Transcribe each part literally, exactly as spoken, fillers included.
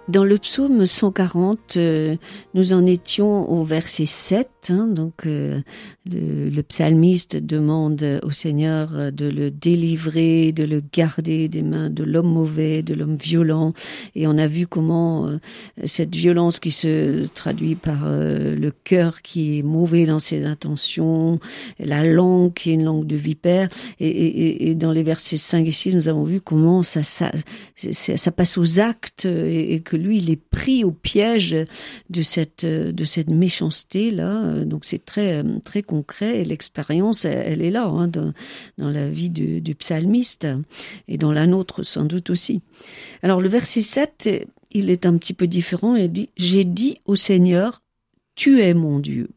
Dans le psaume cent quarante, euh, nous en étions au verset sept. Hein, donc, euh, le, le psalmiste demande au Seigneur de le délivrer, de le garder des mains de l'homme mauvais, de l'homme violent. Et on a vu comment euh, cette violence qui se traduit par euh, le cœur qui est mauvais dans ses intentions, la langue qui est une langue de vipère. Et, et, et dans les versets cinq et six, nous avons vu comment ça, ça, ça, ça passe aux actes et, et que lui, il est pris au piège de cette, de cette méchanceté-là. Donc, c'est très, très concret et l'expérience, elle, elle est là, hein, dans, dans la vie du, du psalmiste et dans la nôtre, sans doute aussi. Alors, le verset sept, il est un petit peu différent. Il dit « J'ai dit au Seigneur, tu es mon Dieu.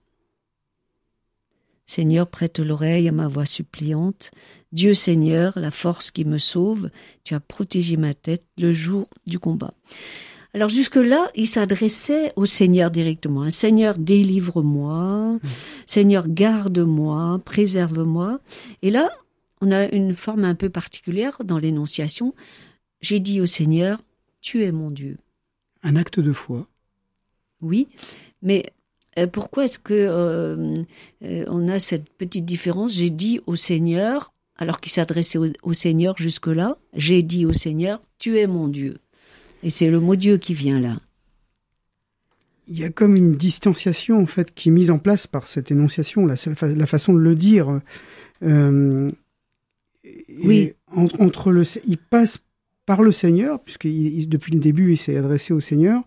Seigneur, prête l'oreille à ma voix suppliante. Dieu Seigneur, la force qui me sauve, tu as protégé ma tête le jour du combat. » Alors jusque-là, il s'adressait au Seigneur directement. « Seigneur, délivre-moi. Mmh. Seigneur, garde-moi, préserve-moi. » Et là, on a une forme un peu particulière dans l'énonciation. « J'ai dit au Seigneur, tu es mon Dieu. » Un acte de foi. Oui, mais euh, pourquoi est-ce que euh, euh, on a cette petite différence ? J'ai dit au Seigneur, alors qu'il s'adressait au, au Seigneur jusque-là, j'ai dit au Seigneur, tu es mon Dieu. Et c'est le mot Dieu qui vient là. Il y a comme une distanciation en fait qui est mise en place par cette énonciation, la, la façon de le dire. Euh, oui. En, entre le, il passe par le Seigneur, puisque il, depuis le début il s'est adressé au Seigneur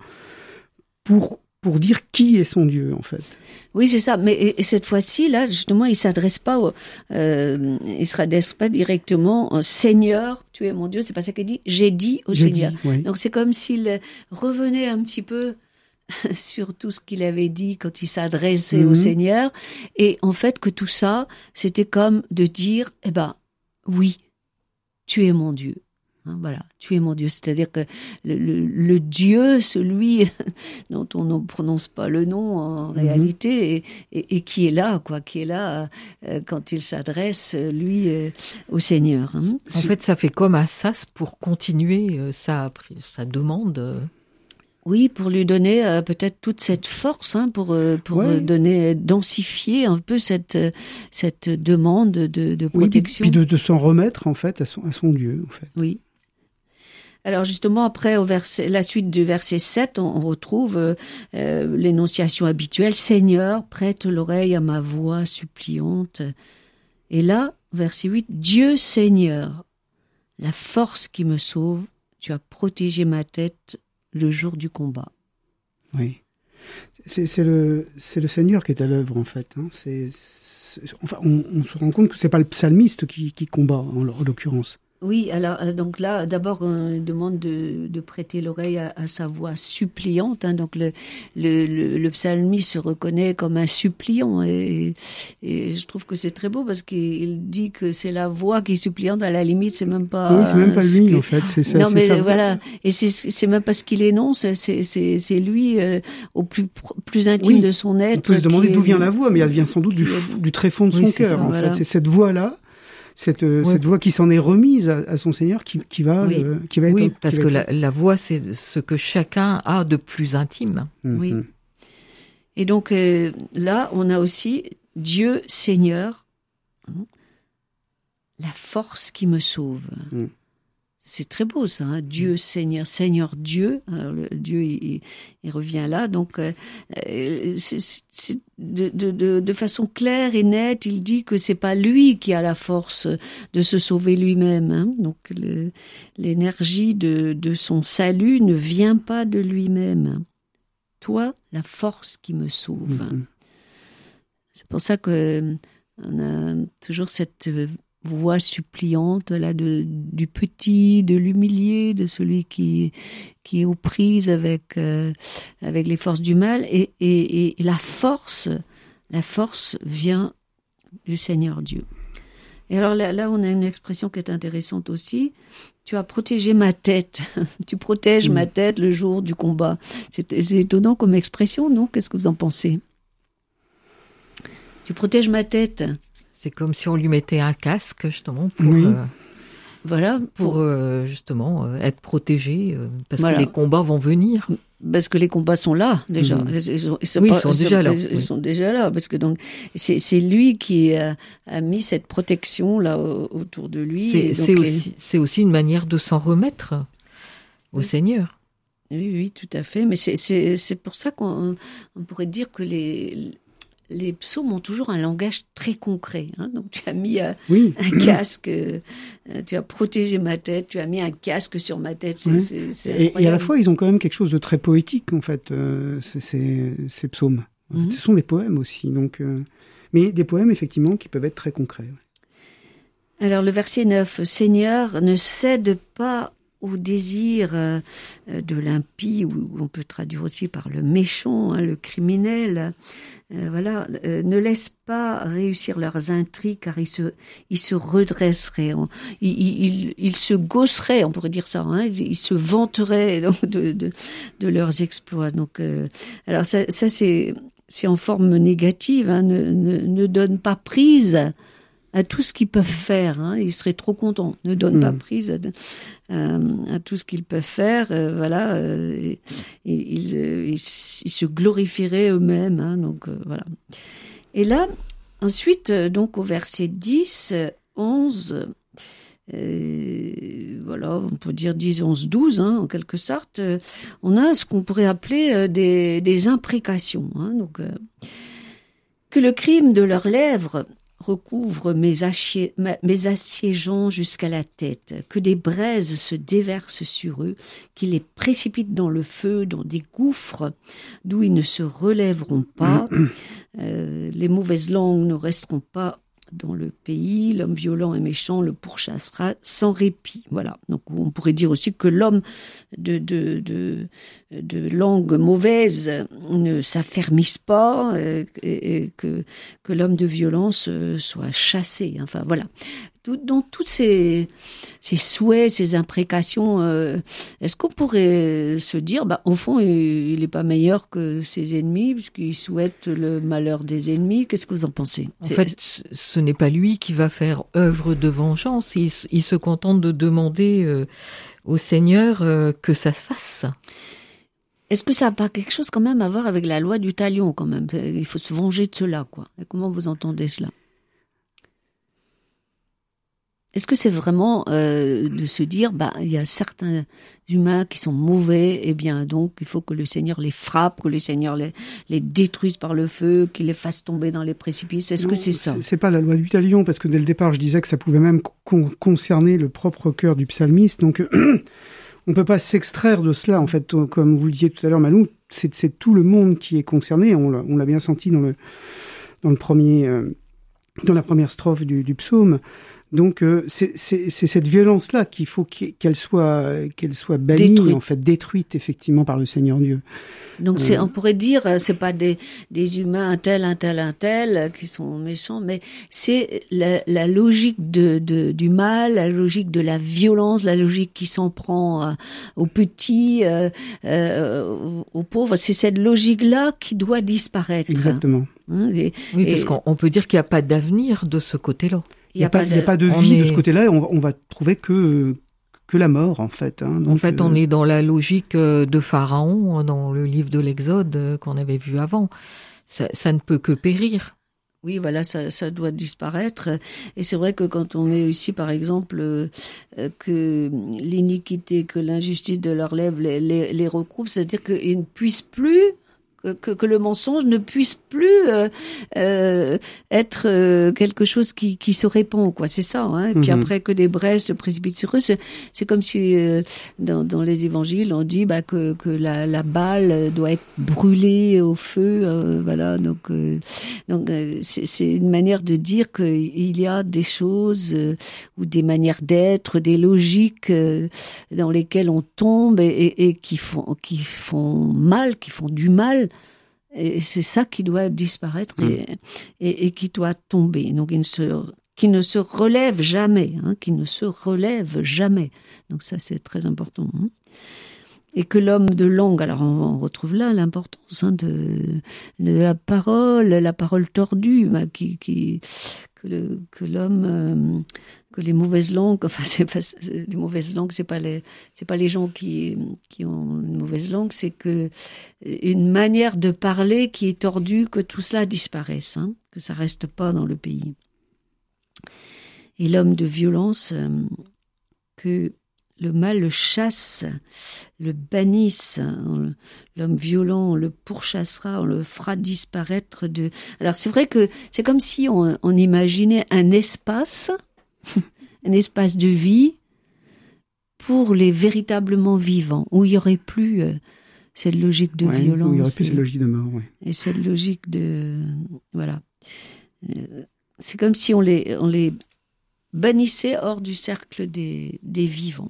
pour pour dire qui est son Dieu en fait. Oui, c'est ça. Mais et, et cette fois-ci, là, justement, il s'adresse pas, au, euh, il s'adresse pas directement au Seigneur. Tu es mon Dieu. C'est pas ça qu'il dit. J'ai dit au J'ai Seigneur. Dit, oui. Donc c'est comme s'il revenait un petit peu sur tout ce qu'il avait dit quand il s'adressait mm-hmm. au Seigneur. Et en fait, que tout ça, c'était comme de dire, eh ben, oui, tu es mon Dieu. Hein, voilà, tu es mon Dieu. C'est-à-dire que le, le, le Dieu, celui dont on ne prononce pas le nom en mm-hmm. réalité, et, et, et qui est là, quoi, qui est là euh, quand il s'adresse, lui, euh, au Seigneur. Hein. En fait, ça fait comme un sas pour continuer euh, sa, sa demande. Euh. Oui, pour lui donner euh, peut-être toute cette force, hein, pour euh, pour ouais. donner, densifier un peu cette cette demande de, de protection. Oui, puis de, de s'en remettre en fait à son à son Dieu, en fait. Oui. Alors justement, après, au verset, la suite du verset sept, on, on retrouve euh, euh, l'énonciation habituelle. « Seigneur, prête l'oreille à ma voix suppliante. » Et là, verset huit, « Dieu Seigneur, la force qui me sauve, tu as protégé ma tête le jour du combat. » Oui, c'est, c'est, le, c'est le Seigneur qui est à l'œuvre, en fait. Hein. C'est, c'est, enfin, on, on se rend compte que c'est pas le psalmiste qui, qui combat, en, en l'occurrence. Oui, alors donc là, d'abord, on demande de, de prêter l'oreille à, à sa voix suppliante. Hein, donc le, le, le, le psalmiste se reconnaît comme un suppliant, et, et je trouve que c'est très beau parce qu'il dit que c'est la voix qui est suppliante. À la limite, c'est même pas. Oui, c'est même pas lui que... en fait. C'est ça. Non, c'est mais ça. voilà, et c'est c'est même pas ce qu'il énonce. C'est c'est c'est lui euh, au plus plus intime oui. de son être. On peut se demander est... d'où vient la voix, mais elle vient sans doute du, est... du très fond de oui, son cœur. En voilà. fait, c'est cette voix-là. Cette, ouais. cette voix qui s'en est remise à, à son Seigneur qui, qui va, oui. euh, qui va être. Oui, parce que être... la, la voix, c'est ce que chacun a de plus intime. Mm-hmm. Oui. Et donc euh, là, on a aussi Dieu Seigneur, hein, la force qui me sauve. Mm. C'est très beau ça, hein, Dieu Seigneur, Seigneur Dieu. Alors, le, Dieu, il, il revient là. Donc, euh, c'est, c'est de, de, de, de façon claire et nette, il dit que c'est pas lui qui a la force de se sauver lui-même. Hein. Donc, le, l'énergie de, de son salut ne vient pas de lui-même. Toi, la force qui me sauve. Mm-hmm. C'est pour ça que on a toujours cette voix suppliante là de du petit, de l'humilié, de celui qui qui est aux prises avec euh, avec les forces du mal, et, et et la force la force vient du Seigneur Dieu. Et alors là, là on a une expression qui est intéressante aussi. Tu as protégé ma tête. Tu protèges mmh. ma tête le jour du combat. C'est, c'est étonnant comme expression, non ? Qu'est-ce que vous en pensez ? Tu protèges ma tête. C'est comme si on lui mettait un casque, justement, pour... Oui. Euh... Voilà. Pour, pour euh, justement euh, être protégé, euh, parce voilà. que les combats vont venir. Parce que les combats sont là déjà. Mmh. Ils, sont, ils, sont oui, pas, ils sont ils déjà sont, là. Ils oui. sont déjà là parce que donc c'est, c'est lui qui a, a mis cette protection là autour de lui. C'est, et donc, c'est, aussi, c'est aussi une manière de s'en remettre au oui. Seigneur. Oui, oui, tout à fait. Mais c'est, c'est, c'est pour ça qu'on on pourrait dire que les les psaumes ont toujours un langage très concret. Hein. Donc tu as mis euh, oui. un casque, euh, tu as protégé ma tête, tu as mis un casque sur ma tête. C'est, oui. c'est, c'est et, et à la fois, ils ont quand même quelque chose de très poétique, en fait, euh, ces, ces, ces psaumes. En fait, mm-hmm. Ce sont des poèmes aussi. Donc, euh, mais des poèmes, effectivement, qui peuvent être très concrets. Alors le verset neuf, « Seigneur, ne cède pas au désir euh, de l'impie », ou on peut traduire aussi par le méchant, hein, le criminel. Euh, voilà, euh, ne laisse pas réussir leurs intrigues, car ils se, ils se redresseraient, on, ils, ils, ils se gausseraient, on pourrait dire ça, hein, ils, ils se vanteraient donc, de, de, de leurs exploits. Donc, euh, alors ça, ça c'est, c'est en forme négative, hein, ne, ne, ne donne pas prise à tout ce qu'ils peuvent faire, hein. Ils seraient trop contents. Ne donnent mmh. pas prise à, à, à tout ce qu'ils peuvent faire. Euh, voilà, euh, et, et, ils, euh, ils, ils se glorifieraient eux-mêmes. Hein, donc euh, voilà. Et là, ensuite, euh, donc au verset dix, onze, euh, voilà, on peut dire dix, onze, douze, hein, en quelque sorte, euh, on a ce qu'on pourrait appeler euh, des, des imprécations. Hein, donc euh, que le crime de leurs lèvres recouvre mes, assié- mes assiégeants jusqu'à la tête, que des braises se déversent sur eux, qui les précipitent dans le feu, dans des gouffres d'où ils ne se relèveront pas. Euh, les mauvaises langues ne resteront pas dans le pays, l'homme violent et méchant le pourchassera sans répit. Voilà. Donc on pourrait dire aussi que l'homme de, de, de, de langue mauvaise ne s'affermisse pas, euh, et, et que, que l'homme de violence euh, soit chassé. Enfin voilà. Tout, donc toutes ces, ces souhaits, ces imprécations, euh, est-ce qu'on pourrait se dire, bah, au fond, il n'est pas meilleur que ses ennemis, puisqu'il souhaite le malheur des ennemis. Qu'est-ce que vous en pensez? En C'est... fait, ce n'est pas lui qui va faire œuvre de vengeance. Il, il se contente de demander euh, au Seigneur euh, que ça se fasse. Est-ce que ça n'a pas quelque chose quand même à voir avec la loi du talion, quand même? Il faut se venger de cela, quoi. Et comment vous entendez cela? Est-ce que c'est vraiment euh, de se dire, bah, il y a certains humains qui sont mauvais, et bien donc il faut que le Seigneur les frappe, que le Seigneur les, les détruise par le feu, qu'il les fasse tomber dans les précipices? Est-ce non, que c'est ça? c'est, c'est pas la loi du talion, parce que dès le départ je disais que ça pouvait même con- concerner le propre cœur du psalmiste, donc on peut pas s'extraire de cela, en fait, comme vous le disiez tout à l'heure, Malou, c'est, c'est tout le monde qui est concerné, on l'a, on l'a bien senti dans le, dans le premier, euh, dans la première strophe du, du psaume. Donc euh, c'est, c'est, c'est cette violence-là qu'il faut qu'elle soit, qu'elle soit bannie, détruite. En fait, détruite effectivement par le Seigneur Dieu. Donc c'est, euh... on pourrait dire, c'est pas des, des humains un tel, un tel, un tel qui sont méchants, mais c'est la, la logique de, de, du mal, la logique de la violence, la logique qui s'en prend euh, aux petits, euh, euh, aux, aux pauvres. C'est cette logique-là qui doit disparaître. Exactement. Hein, et, oui, parce et... qu'on on peut dire qu'il n'y a pas d'avenir de ce côté-là. Il n'y a, a, a pas de vie est... de ce côté-là, on, on va trouver que, que la mort, en fait. Hein. Donc, en fait, euh... on est dans la logique de Pharaon, dans le livre de l'Exode qu'on avait vu avant. Ça, ça ne peut que périr. Oui, voilà, ça, ça doit disparaître. Et c'est vrai que quand on met ici, par exemple, euh, que l'iniquité, que l'injustice de leurs lèvres les, les, les recouvre, c'est-à-dire qu'ils ne puissent plus... Que, que le mensonge ne puisse plus euh, euh, être euh, quelque chose qui, qui se répand, quoi. C'est ça. Hein. Et puis mm-hmm. après que des braises se précipitent sur eux, c'est, c'est comme si euh, dans, dans les évangiles on dit bah, que, que la, la balle doit être brûlée au feu. Euh, voilà. Donc, euh, donc euh, c'est, c'est une manière de dire qu'il y a des choses euh, ou des manières d'être, des logiques euh, dans lesquelles on tombe et, et, et qui font qui font mal, qui font du mal. Et c'est ça qui doit disparaître et, mmh. et, et qui doit tomber. Donc, il ne se, qui ne se relève jamais, hein, qui ne se relève jamais. Donc, ça, c'est très important. Hein. Et que l'homme de langue, alors on, on retrouve là l'importance hein, de, de la parole, la parole tordue, bah, qui, qui, que, le, que l'homme, euh, que les mauvaises langues, enfin c'est pas, les mauvaises langues, c'est pas les, c'est pas les gens qui qui ont une mauvaise langue, c'est que une manière de parler qui est tordue, que tout cela disparaisse, hein, que ça reste pas dans le pays. Et l'homme de violence, euh, que le mal le chasse, le bannisse. Hein, l'homme violent, on le pourchassera, on le fera disparaître de... Alors c'est vrai que c'est comme si on, on imaginait un espace, un espace de vie pour les véritablement vivants, où il n'y aurait plus euh, cette logique de ouais, violence. Où il n'y aurait plus et, cette logique de mort, ouais. Et cette logique de... Voilà. Euh, c'est comme si on les, on les bannissait hors du cercle des, des vivants.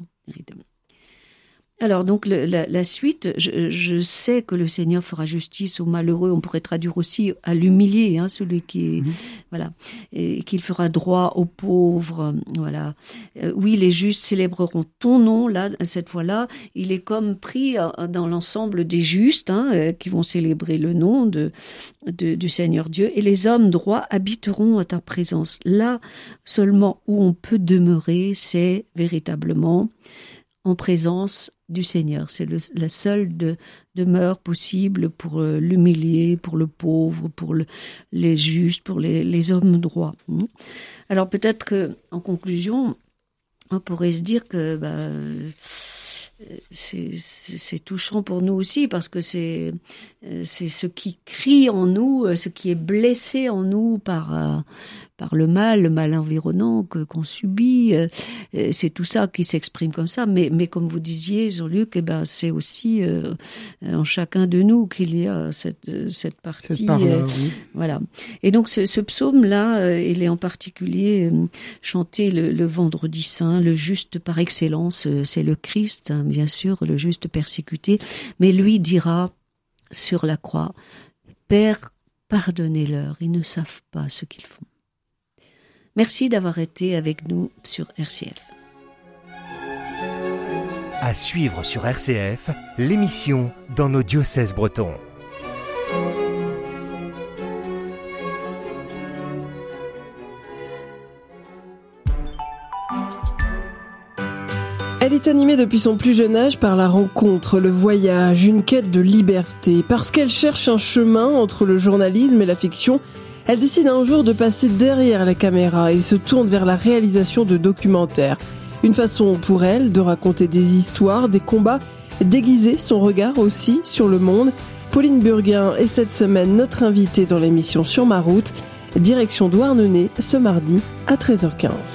Alors donc le, la, la suite, je, je sais que le Seigneur fera justice aux malheureux. On pourrait traduire aussi à l'humilié, hein, celui qui est mmh. voilà, et qu'il fera droit aux pauvres. Voilà. Euh, oui, les justes célébreront ton nom. Là, cette fois-là, il est comme pris dans l'ensemble des justes, hein, euh, qui vont célébrer le nom de, de du Seigneur Dieu. Et les hommes droits habiteront à ta présence. Là seulement où on peut demeurer, c'est véritablement en présence du Seigneur. C'est le, la seule de, demeure possible pour euh, l'humilié, pour le pauvre, pour le, les justes, pour les, les hommes droits. Alors peut-être que, en conclusion, on pourrait se dire que bah, c'est, c'est, c'est touchant pour nous aussi, parce que c'est, c'est ce qui crie en nous, ce qui est blessé en nous par... Euh, par le mal, le mal environnant que, qu'on subit, euh, c'est tout ça qui s'exprime comme ça. Mais, mais comme vous disiez, Jean-Luc, eh ben, c'est aussi euh, en chacun de nous qu'il y a cette, cette partie. Cette part-là, euh, oui. Voilà. Et donc ce, ce psaume-là, euh, il est en particulier euh, chanté le, le vendredi saint, le juste par excellence, euh, c'est le Christ, hein, bien sûr, le juste persécuté. Mais lui dira sur la croix, « Père, pardonnez-leur, ils ne savent pas ce qu'ils font. » Merci d'avoir été avec nous sur R C F. À suivre sur R C F, l'émission Dans nos diocèses bretons. Elle est animée depuis son plus jeune âge par la rencontre, le voyage, une quête de liberté. Parce qu'elle cherche un chemin entre le journalisme et la fiction, elle décide un jour de passer derrière la caméra et se tourne vers la réalisation de documentaires. Une façon pour elle de raconter des histoires, des combats, déguiser son regard aussi sur le monde. Pauline Burguin est cette semaine notre invitée dans l'émission Sur ma route, direction Douarnenez, ce mardi à treize heures quinze.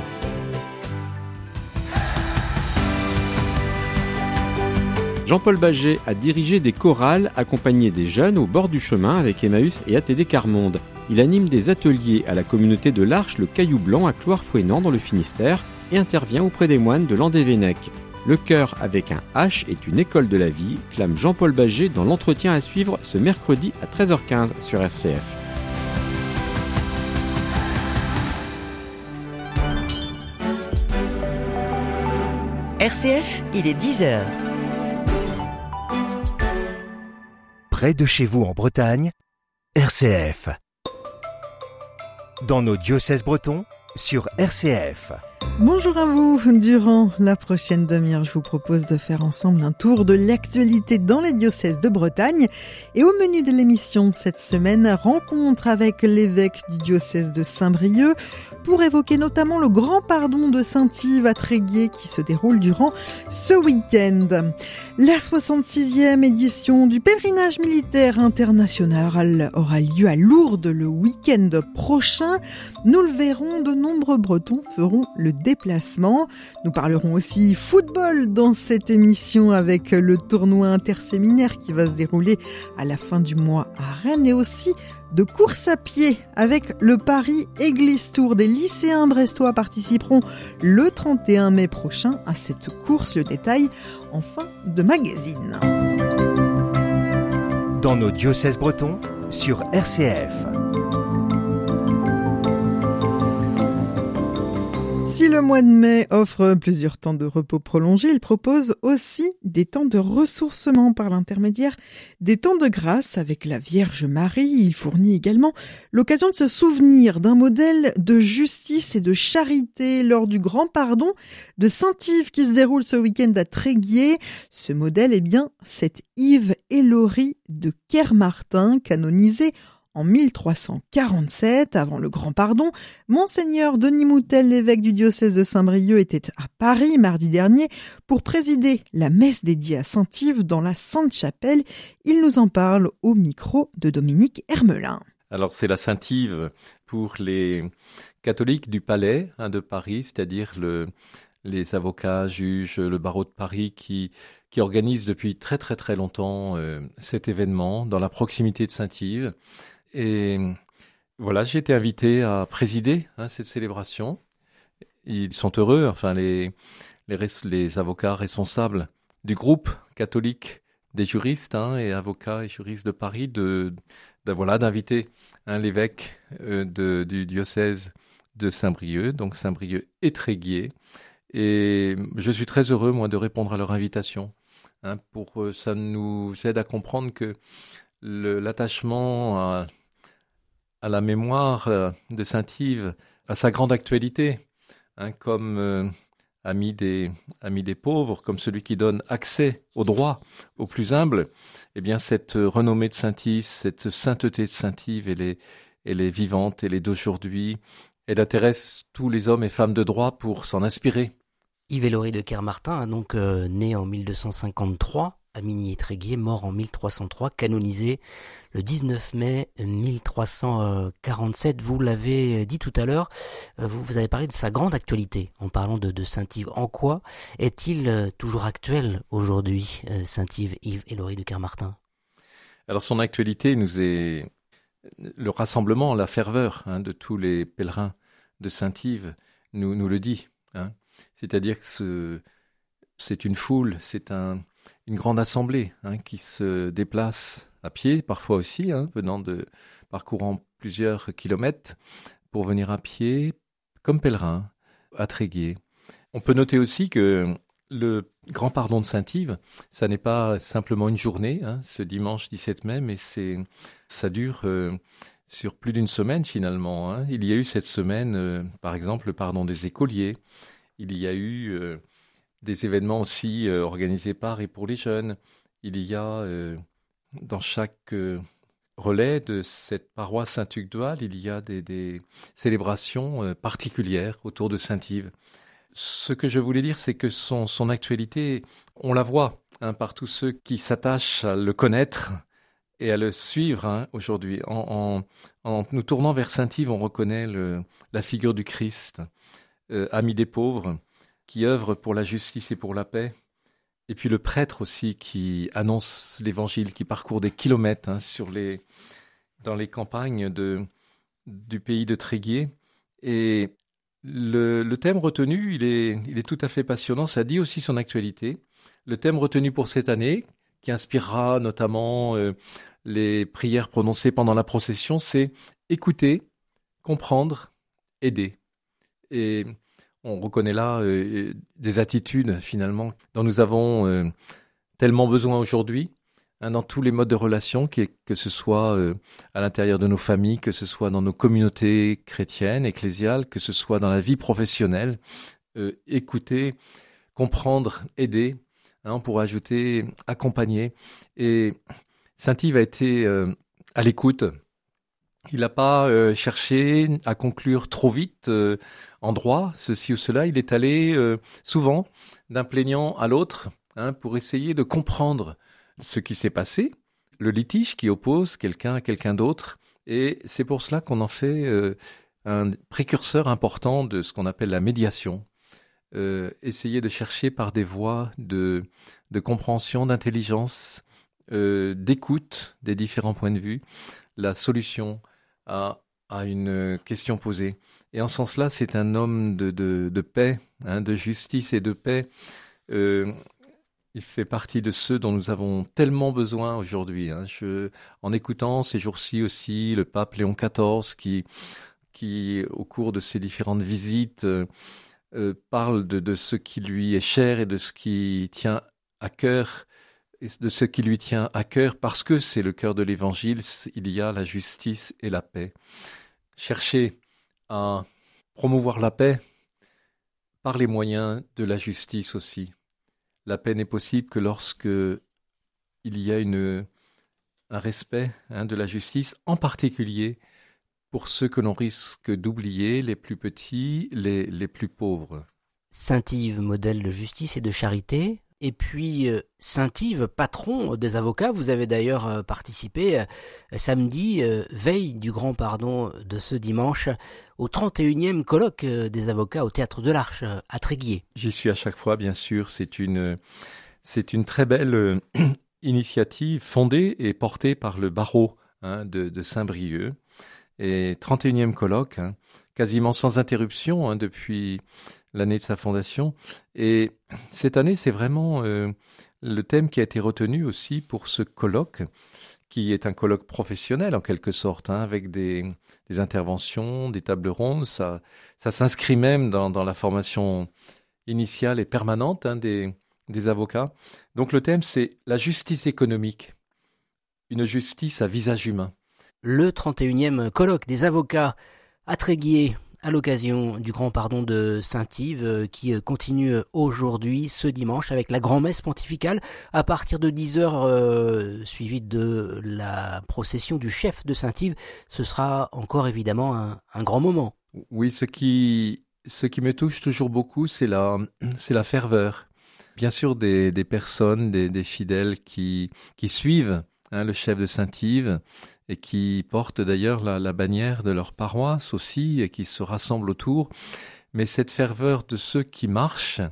Jean-Paul Baget a dirigé des chorales accompagné des jeunes au bord du chemin avec Emmaüs et A T D Carmonde. Il anime des ateliers à la communauté de l'Arche, le Caillou Blanc à Cloire-Fouesnant dans le Finistère et intervient auprès des moines de Landévennec. Le cœur avec un H est une école de la vie, clame Jean-Paul Baget dans l'entretien à suivre ce mercredi à treize heures quinze sur R C F. R C F, il est dix heures. Près de chez vous en Bretagne, R C F. Dans nos diocèses bretons, sur R C F. Bonjour à vous. Durant la prochaine demi-heure, je vous propose de faire ensemble un tour de l'actualité dans les diocèses de Bretagne. Et au menu de l'émission cette semaine, rencontre avec l'évêque du diocèse de Saint-Brieuc pour évoquer notamment le grand pardon de Saint-Yves à Tréguier qui se déroule durant ce week-end. La soixante-sixième édition du pèlerinage militaire international aura lieu à Lourdes le week-end prochain. Nous le verrons, de nombreux Bretons feront le déplacement. Nous parlerons aussi football dans cette émission avec le tournoi interséminaire qui va se dérouler à la fin du mois à Rennes et aussi de course à pied avec le Paris Église Tour. Des lycéens brestois participeront le trente et un mai prochain à cette course. Le détail en fin de magazine. Dans nos diocèses bretons, sur R C F. Si le mois de mai offre plusieurs temps de repos prolongés, il propose aussi des temps de ressourcement par l'intermédiaire des temps de grâce avec la Vierge Marie. Il fournit également l'occasion de se souvenir d'un modèle de justice et de charité lors du Grand Pardon de Saint-Yves qui se déroule ce week-end à Tréguier. Ce modèle, eh bien, c'est Yves Hélory de Kermartin, canonisé en mille trois cent quarante-sept, avant le Grand Pardon. Monseigneur Denis Moutel, l'évêque du diocèse de Saint-Brieuc, était à Paris mardi dernier pour présider la messe dédiée à Saint-Yves dans la Sainte-Chapelle. Il nous en parle au micro de Dominique Hermelin. Alors c'est la Saint-Yves pour les catholiques du Palais hein, de Paris, c'est-à-dire le, les avocats, juges, le barreau de Paris qui, qui organisent depuis très très très longtemps euh, cet événement dans la proximité de Saint-Yves. Et voilà, j'ai été invité à présider hein, cette célébration. Ils sont heureux, enfin les, les, les avocats responsables du groupe catholique des juristes hein, et avocats et juristes de Paris de, de voilà d'inviter hein, l'évêque euh, de, du diocèse de Saint-Brieuc, donc Saint-Brieuc et Tréguier. Et je suis très heureux moi de répondre à leur invitation. Hein, pour euh, ça nous aide à comprendre que le, l'attachement à à la mémoire de Saint-Yves, à sa grande actualité, hein, comme euh, ami, des, ami des pauvres, comme celui qui donne accès au droit aux plus humbles, eh bien cette renommée de Saint-Yves, cette sainteté de Saint-Yves, elle est, elle est vivante, elle est d'aujourd'hui, elle intéresse tous les hommes et femmes de droit pour s'en inspirer. Yves Hélory de Kermartin, donc euh, né en mille deux cent cinquante-trois, à Migny-et-Tréguier, mort en mille trois cent trois, canonisé le dix-neuf mai mille trois cent quarante-sept. Vous l'avez dit tout à l'heure, vous, vous avez parlé de sa grande actualité en parlant de, de Saint-Yves. En quoi est-il toujours actuel aujourd'hui, Saint-Yves, Yves Hélory de Kermartin ? Alors son actualité nous est le rassemblement, la ferveur hein, de tous les pèlerins de Saint-Yves nous, nous le dit. Hein. C'est-à-dire que ce, c'est une foule, c'est un une grande assemblée hein, qui se déplace à pied, parfois aussi, hein, venant de parcourant plusieurs kilomètres pour venir à pied, comme pèlerin, à Tréguier. On peut noter aussi que le Grand Pardon de Saint-Yves, ça n'est pas simplement une journée, hein, ce dimanche dix-sept mai, mais c'est, ça dure euh, sur plus d'une semaine finalement. Hein. Il y a eu cette semaine, euh, par exemple, le pardon des écoliers. Il y a eu euh, des événements aussi euh, organisés par et pour les jeunes. Il y a euh, dans chaque euh, relais de cette paroisse Saint-Hugues-d'Oile, il y a des, des célébrations euh, particulières autour de Saint-Yves. Ce que je voulais dire, c'est que son, son actualité, on la voit hein, par tous ceux qui s'attachent à le connaître et à le suivre hein, aujourd'hui. En, en, en nous tournant vers Saint-Yves, on reconnaît le, la figure du Christ, euh, ami des pauvres, qui œuvre pour la justice et pour la paix, et puis le prêtre aussi qui annonce l'évangile, qui parcourt des kilomètres hein, sur les, dans les campagnes de, du pays de Tréguier. Et le, le thème retenu, il est, il est tout à fait passionnant, ça dit aussi son actualité. Le thème retenu pour cette année, qui inspirera notamment euh, les prières prononcées pendant la procession, c'est « écouter, comprendre, aider ». Et on reconnaît là euh, des attitudes, finalement, dont nous avons euh, tellement besoin aujourd'hui, hein, dans tous les modes de relation, que, que ce soit euh, à l'intérieur de nos familles, que ce soit dans nos communautés chrétiennes, ecclésiales, que ce soit dans la vie professionnelle. Euh, écouter, comprendre, aider, hein, on pourrait ajouter accompagner. Et Saint-Yves a été euh, à l'écoute. Il n'a pas euh, cherché à conclure trop vite euh, en droit, ceci ou cela. Il est allé euh, souvent d'un plaignant à l'autre hein, pour essayer de comprendre ce qui s'est passé, le litige qui oppose quelqu'un à quelqu'un d'autre. Et c'est pour cela qu'on en fait euh, un précurseur important de ce qu'on appelle la médiation. Euh, essayer de chercher par des voies de, de compréhension, d'intelligence, euh, d'écoute des différents points de vue, la solution à, à une question posée. Et en ce sens-là, c'est un homme de, de, de paix, hein, de justice et de paix. Euh, il fait partie de ceux dont nous avons tellement besoin aujourd'hui. Hein. Je, en écoutant ces jours-ci aussi le pape Léon quatorze qui, qui au cours de ses différentes visites, euh, euh, parle de, de ce qui lui est cher et de ce qui tient à cœur, de ce qui lui tient à cœur, parce que c'est le cœur de l'Évangile, il y a la justice et la paix. Chercher à promouvoir la paix par les moyens de la justice aussi. La paix n'est possible que lorsque il y a une, un respect hein, de la justice, en particulier pour ceux que l'on risque d'oublier, les plus petits, les, les plus pauvres. Saint-Yves, modèle de justice et de charité. Et puis euh, Saint-Yves, patron des avocats, vous avez d'ailleurs euh, participé euh, samedi, euh, veille du grand pardon de ce dimanche, au trente et unième colloque euh, des avocats au Théâtre de l'Arche euh, à Tréguier. J'y suis à chaque fois, bien sûr. C'est une, c'est une très belle euh, initiative fondée et portée par le barreau hein, de, de Saint-Brieuc. Et trente et unième colloque, hein, quasiment sans interruption hein, depuis l'année de sa fondation. Et cette année, c'est vraiment euh, le thème qui a été retenu aussi pour ce colloque, qui est un colloque professionnel en quelque sorte, hein, avec des, des interventions, des tables rondes. Ça, ça s'inscrit même dans, dans la formation initiale et permanente hein, des, des avocats. Donc le thème, c'est la justice économique, une justice à visage humain. Le trente et unième colloque des avocats à Tréguier, à l'occasion du grand pardon de Saint-Yves qui continue aujourd'hui, ce dimanche, avec la grand-messe pontificale à partir de dix heures, euh, suivie de la procession du chef de Saint-Yves. Ce sera encore évidemment un, un grand moment. Oui, ce qui, ce qui me touche toujours beaucoup, c'est la, c'est la ferveur. Bien sûr, des, des personnes, des, des fidèles qui, qui suivent hein, le chef de Saint-Yves, et qui portent d'ailleurs la, la bannière de leur paroisse aussi, et qui se rassemblent autour. Mais cette ferveur de ceux qui marchent,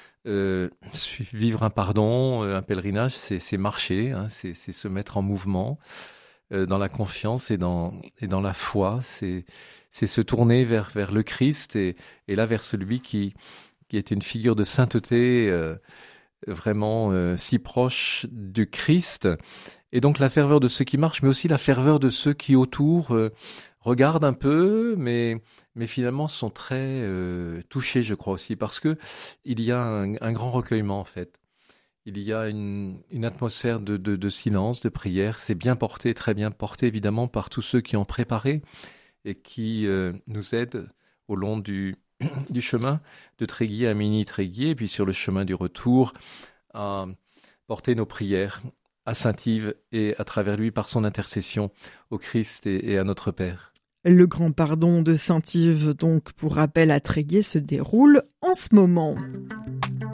euh, vivre un pardon, un pèlerinage, c'est, c'est marcher, hein, c'est, c'est se mettre en mouvement, euh, dans la confiance et dans, et dans la foi, c'est, c'est se tourner vers, vers le Christ, et, et là vers celui qui, qui est une figure de sainteté, euh, vraiment euh, si proche du Christ. Et donc la ferveur de ceux qui marchent, mais aussi la ferveur de ceux qui autour euh, regardent un peu, mais mais finalement sont très euh, touchés, je crois aussi, parce que il y a un, un grand recueillement en fait. Il y a une, une atmosphère de, de, de silence, de prière. C'est bien porté, très bien porté évidemment par tous ceux qui ont préparé et qui euh, nous aident au long du du chemin de Tréguier à Mini-Tréguier, et puis sur le chemin du retour à porter nos prières à Saint-Yves et à travers lui par son intercession au Christ et, et à notre Père. Le grand pardon de Saint-Yves, donc pour rappel à Tréguier, se déroule en ce moment.